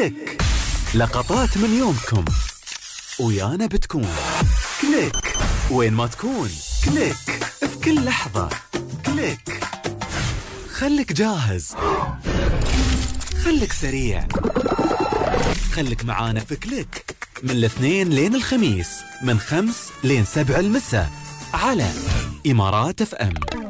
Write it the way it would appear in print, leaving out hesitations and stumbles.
كليك، لقطات من يومكم ويانا بتكون كليك وين ما تكون. كليك في كل لحظة. كليك، خليك جاهز، خليك سريع، خليك معانا في كليك من الاثنين لين الخميس من 5 لين 7 المساء على إمارات FM.